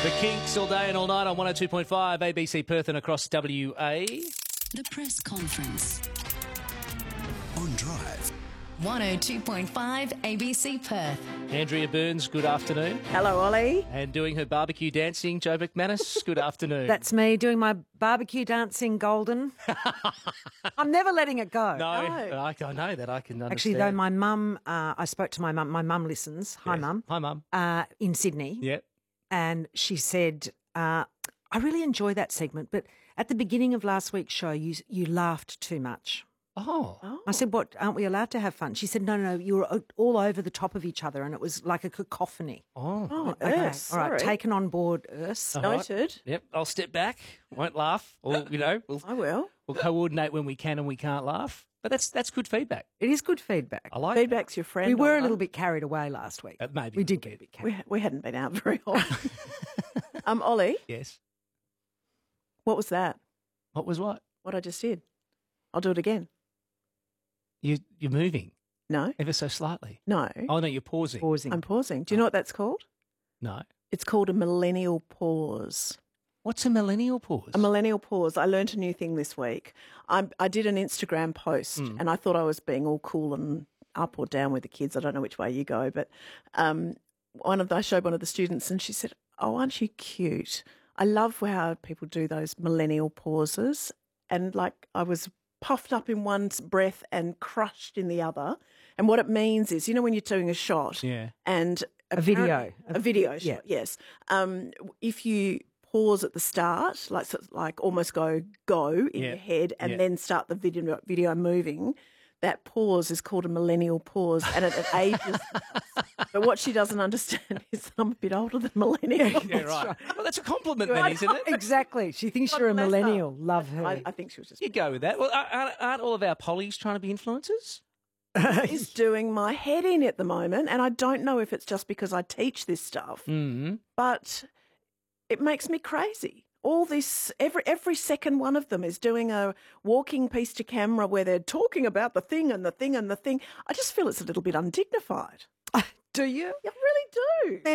The Kinks all day and all night on 102.5 ABC Perth and across WA. The press conference. On Drive. 102.5 ABC Perth. Andrea Burns, good afternoon. Hello, Ollie. And doing her barbecue dancing, Joe McManus, good afternoon. That's me doing my barbecue dancing golden. I'm never letting it go. No, I know that. I can understand. Actually, though, my mum, I spoke to my mum. My mum listens. Hi, Yes. Mum. Hi, Mum. In Sydney. Yep. And she said, I really enjoy that segment, but at the beginning of last week's show, you laughed too much. Oh. I said, what, aren't we allowed to have fun? She said, no, you were all over the top of each other and it was like a cacophony. Oh. Okay, Urs, all right, sorry. taken on board, Urs. All right. Noted. Yep, I'll step back, won't laugh. Or, I will. we'll coordinate when we can and we can't laugh. But that's good feedback. It is good feedback. I like Feedback's your friend. We were a Oliver. little bit carried away last week. Maybe. We did get a bit carried. We hadn't been out very long. Ollie, Yes. what was that? What was what? What I just did. I'll do it again. You're moving No, ever so slightly. no. Oh, no, you're pausing. Pausing. I'm pausing. Do you know what that's called? No. It's called a millennial pause. What's a millennial pause? A millennial pause. I learnt a new thing this week. I did an Instagram post and I thought I was being all cool and up or down with the kids. I don't know which way you go, but I showed one of the students and she said, "Oh, aren't you cute? I love how people do those millennial pauses." And like I was puffed up in one breath and crushed in the other. And what it means is, when you're doing a shot Yeah. and A video. a video Yeah. shot, yes. If you pause at the start, like almost go in Yeah. your head and Yeah. then start the video moving, that pause is called a millennial pause and it ages. But what she doesn't understand is I'm a bit older than millennial. Yeah, right. Well, that's a compliment then, isn't it? Exactly. She thinks you're a Bless her. millennial. Love her. I think she was just You go with that. Well, aren't all of our pollies trying to be influencers? is doing my head in at the moment, and I don't know if it's just because I teach this stuff, but it makes me crazy. All this, every second one of them is doing a walking piece to camera where they're talking about the thing and the thing and the thing. I just feel it's a little bit undignified. Do you? I really do.